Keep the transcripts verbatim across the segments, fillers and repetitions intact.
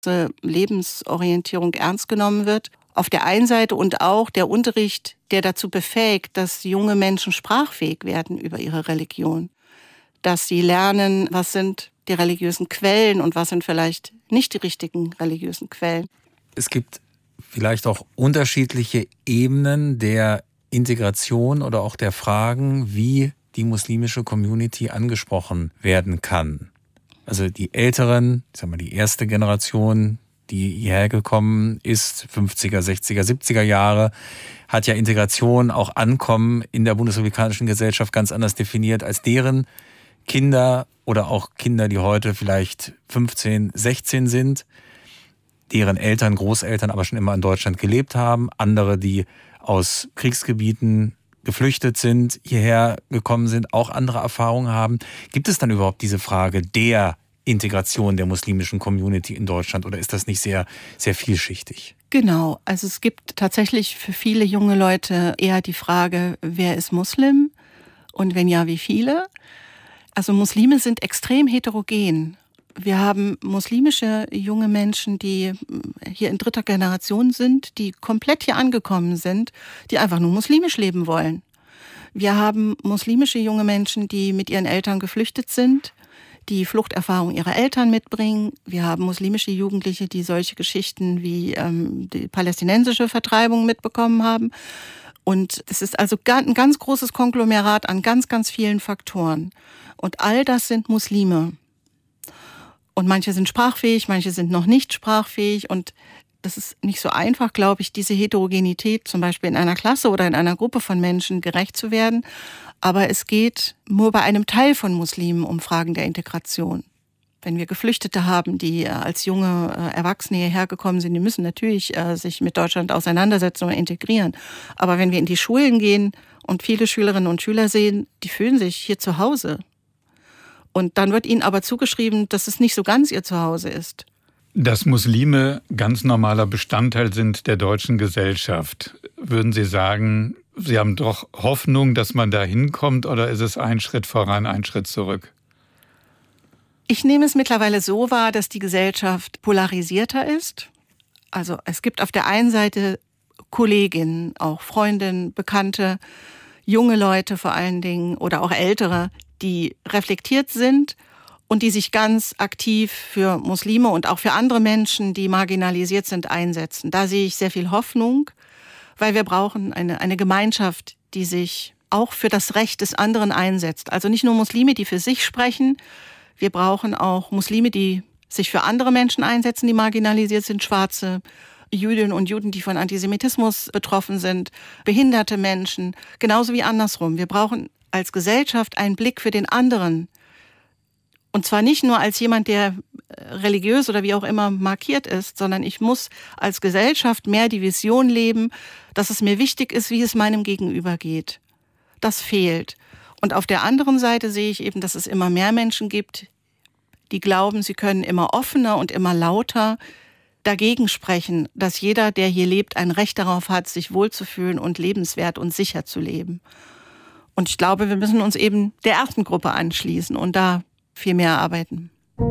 Lebensorientierung ernst genommen wird. Auf der einen Seite und auch der Unterricht, der dazu befähigt, dass junge Menschen sprachfähig werden über ihre Religion. Dass sie lernen, was sind die religiösen Quellen und was sind vielleicht nicht die richtigen religiösen Quellen. Es gibt vielleicht auch unterschiedliche Ebenen der Integration oder auch der Fragen, wie die muslimische Community angesprochen werden kann. Also die Älteren, ich sag mal die erste Generation, die hierher gekommen ist, fünfziger, sechziger, siebziger Jahre, hat ja Integration, auch Ankommen in der bundesrepublikanischen Gesellschaft ganz anders definiert als deren Kinder oder auch Kinder, die heute vielleicht fünfzehn, sechzehn sind, deren Eltern, Großeltern aber schon immer in Deutschland gelebt haben, andere, die aus Kriegsgebieten geflüchtet sind, hierher gekommen sind, auch andere Erfahrungen haben. Gibt es dann überhaupt diese Frage der Integration der muslimischen Community in Deutschland oder ist das nicht sehr, sehr vielschichtig? Genau, also es gibt tatsächlich für viele junge Leute eher die Frage, wer ist Muslim und wenn ja, wie viele? Also Muslime sind extrem heterogen. Wir haben muslimische junge Menschen, die hier in dritter Generation sind, die komplett hier angekommen sind, die einfach nur muslimisch leben wollen. Wir haben muslimische junge Menschen, die mit ihren Eltern geflüchtet sind, die Fluchterfahrung ihrer Eltern mitbringen. Wir haben muslimische Jugendliche, die solche Geschichten wie ähm, die palästinensische Vertreibung mitbekommen haben. Und es ist also ein ganz großes Konglomerat an ganz, ganz vielen Faktoren. Und all das sind Muslime. Und manche sind sprachfähig, manche sind noch nicht sprachfähig. Und das ist nicht so einfach, glaube ich, diese Heterogenität zum Beispiel in einer Klasse oder in einer Gruppe von Menschen gerecht zu werden. Aber es geht nur bei einem Teil von Muslimen um Fragen der Integration. Wenn wir Geflüchtete haben, die als junge Erwachsene hierher gekommen sind, die müssen natürlich sich mit Deutschland auseinandersetzen und integrieren. Aber wenn wir in die Schulen gehen und viele Schülerinnen und Schüler sehen, die fühlen sich hier zu Hause. Und dann wird ihnen aber zugeschrieben, dass es nicht so ganz ihr Zuhause ist. Dass Muslime ganz normaler Bestandteil sind der deutschen Gesellschaft, würden Sie sagen, Sie haben doch Hoffnung, dass man da hinkommt, oder ist es ein Schritt voran, ein Schritt zurück? Ich nehme es mittlerweile so wahr, dass die Gesellschaft polarisierter ist. Also es gibt auf der einen Seite Kolleginnen, auch Freundinnen, Bekannte, junge Leute vor allen Dingen oder auch ältere, die reflektiert sind und die sich ganz aktiv für Muslime und auch für andere Menschen, die marginalisiert sind, einsetzen. Da sehe ich sehr viel Hoffnung, weil wir brauchen eine, eine Gemeinschaft, die sich auch für das Recht des anderen einsetzt. Also nicht nur Muslime, die für sich sprechen, wir brauchen auch Muslime, die sich für andere Menschen einsetzen, die marginalisiert sind, Schwarze, Jüdinnen und Juden, die von Antisemitismus betroffen sind, behinderte Menschen, genauso wie andersrum. Wir brauchen als Gesellschaft einen Blick für den anderen. Und zwar nicht nur als jemand, der religiös oder wie auch immer markiert ist, sondern ich muss als Gesellschaft mehr die Vision leben, dass es mir wichtig ist, wie es meinem Gegenüber geht. Das fehlt. Und auf der anderen Seite sehe ich eben, dass es immer mehr Menschen gibt, die glauben, sie können immer offener und immer lauter dagegen sprechen, dass jeder, der hier lebt, ein Recht darauf hat, sich wohlzufühlen und lebenswert und sicher zu leben. Und ich glaube, wir müssen uns eben der ersten Gruppe anschließen und da viel mehr arbeiten.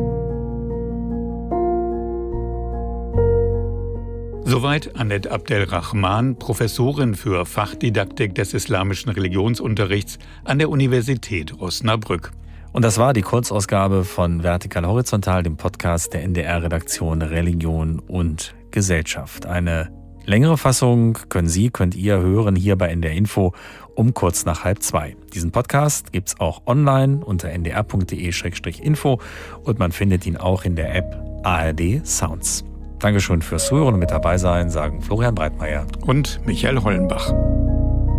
Soweit Annette Abdelrahman, Professorin für Fachdidaktik des islamischen Religionsunterrichts an der Universität Osnabrück. Und das war die Kurzausgabe von Vertikal Horizontal, dem Podcast der N D R-Redaktion Religion und Gesellschaft. Eine längere Fassung können Sie, könnt ihr hören hier bei N D R Info um kurz nach halb zwei. Diesen Podcast gibt's auch online unter n d r punkt d e slash info und man findet ihn auch in der App A R D Sounds. Dankeschön fürs Zuhören und mit dabei sein, sagen Florian Breitmeier und Michael Hollenbach.